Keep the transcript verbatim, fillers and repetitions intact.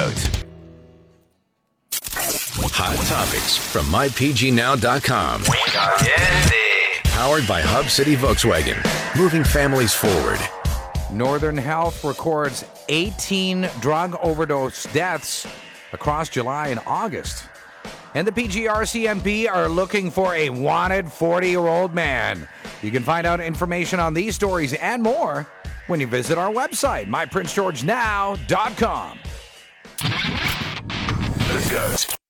GOAT. Hot topics from my p g now dot com. Powered by Hub City Volkswagen. Moving families forward. Northern Health records eighteen drug overdose deaths across July and August. And the P G R C M P are looking for a wanted forty-year-old man. You can find out information on these stories and more when you visit our website, my prince george now dot com. The GOAT.